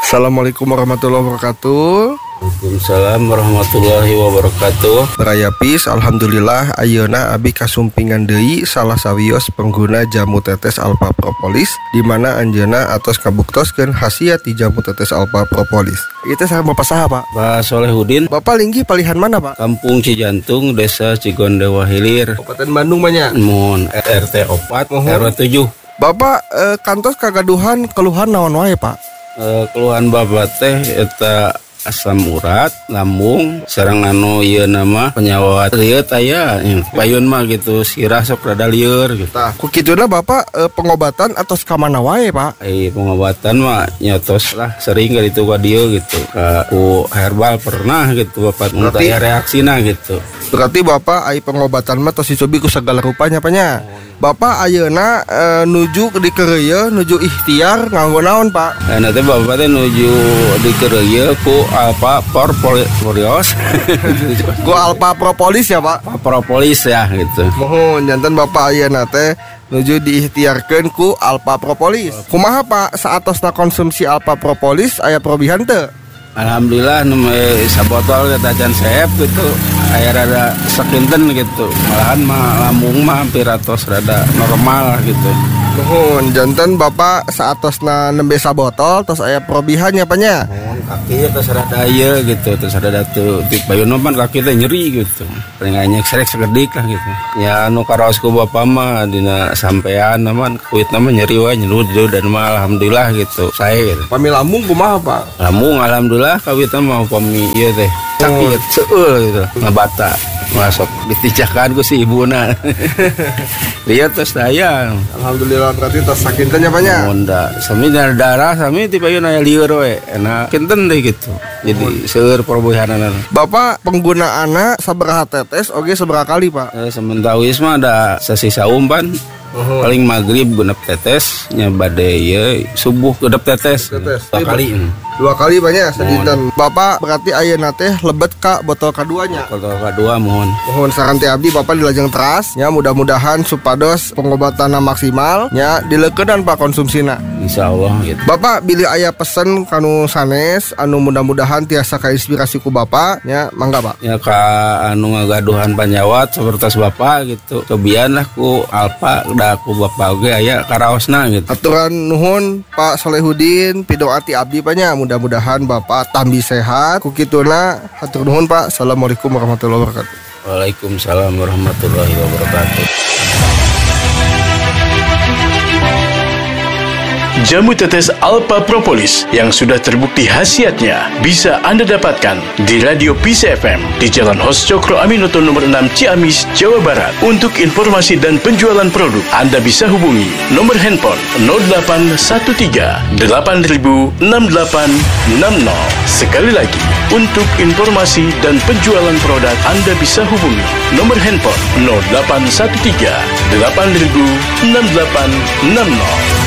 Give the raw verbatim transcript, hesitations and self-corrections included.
Assalamualaikum warahmatullahi wabarakatuh. Waalaikumsalam warahmatullahi wabarakatuh. Berayapis, alhamdulillah ayeuna abi kasumpingan deui salah sawios pengguna jamu tetes Alpha Propolis, di mana anjeunna atos kabuktoskeun khasiat di jamu tetes Alpha Propolis. Itu saya Bapak saha, Pak? Pak Solehudin. Bapak linggih palihan mana, Pak? Kampung Cijantung, Desa Cigondewa Hilir, Kabupaten Bandung banyak. Mun R T opat R W tujuh. Bapak eh, kantos kagaduhan keluhan naon wae, Pak? Eh, keluhan bapak teh eta asam urat, lambung, sareng anu ieu nama penyawat lieur aya, payun mah gitu, sirah sok rada lieur gitu. Tah, ku kituna Bapak eh, pengobatan atos ka mana wae, Pak? Ai pengobatan mah nyotos lah sering ka ditu ka dieu gitu. Ka ku herbal pernah gitu bapak mun Berarti- aya reaksina gitu. Berarti Bapak ai pengobatan mah tos dicobi ku segala rupanya, Pak nya. Bapak ayeuna eh, nuju di kereuyeun, nuju ikhtiar nganggo naon, Pak? Nah, nanti bapak teh nuju di kerja ku apa Porpolios, Ku Alpha Propolis ya, Pak. Propolis ya gitu. Mohon janten Bapak ayeuna teh nuju diikhtiarkeun ku Alpha Propolis. Kumaha Pak saatosna konsumsi Alpha Propolis aya probihan teu? Alhamdulillah nembe sabotol kita can sehep gitu. Aya rada sekinten gitu. Malahan mah lambung mah hampir atos rada normal gitu. Mohon janten Bapak saatosna nembe sabotol tos aya probihannya Pak nya. Mohon kaki terus rada ieu gitu, terus rada teu di payun pan kaki teh nyeri gitu. Paling anyek serek sekedik lah gitu. Ya anu karaos ku bapak mah dina sampean naman kuitna mah nyeri wae nyerud dan mah alhamdulillah gitu. Saya gitu. Pami lambung kumaha Pak? Lambung alhamdulillah kawitna mau pami ieu teh sakit seueur gitu ngabata masuk ditijakan ku si ibuna. Lihat terus daya. Alhamdulillah berarti tos sakinten nya Pak nya. Munda sami darah sami ti payun aya lieur we. Enak kinten deh gitu. Jadi seueur perbuihanan. Bapak penggunaanna sabaraha tetes oge sabaraha kali Pak? Eh, sementawis mah ada sesisa umpan. Uhum. Paling maghrib genep tetes nya bade ieu subuh genep tetes. Tetes. Dua kali. Dua kali banyak sedinten. Bapak berarti ayeuna teh lebet ka botol kaduanya. Kalau kedua mohon. Mohon saran ti abdi Bapak dilajeng teras nya mudah-mudahan supados pengobatanna maksimal nya dileukeunnan Pak konsumsina. Insyaallah gitu. Bapak bilih aya pesen kanu sanes anu mudah-mudahan tiasa kainspirasi ku Bapak nya mangga Pak. Ya ka anu ngagaduhan panjawat sapertos bapak gitu. Kebian lah ku Alpa da ku bapak oge aya karaosna gitu. Aturan nuhun Pak Solehudin pidoati abdi Pak nya mudah-mudahan Bapak tambi sehat. Ku kituna hatur nuhun Pak. Assalamualaikum warahmatullahi wabarakatuh. Waalaikumsalam warahmatullahi wabarakatuh. Jamu tetes Alpha Propolis yang sudah terbukti khasiatnya bisa Anda dapatkan di Radio Peace F M di Jalan Hos Cokro Aminoto nomor enam Ciamis, Jawa Barat. Untuk informasi dan penjualan produk, Anda bisa hubungi nomor handphone nol delapan satu tiga delapan nol enam delapan enam nol. Sekali lagi, untuk informasi dan penjualan produk, Anda bisa hubungi nomor handphone nol delapan satu tiga delapan nol enam delapan enam nol.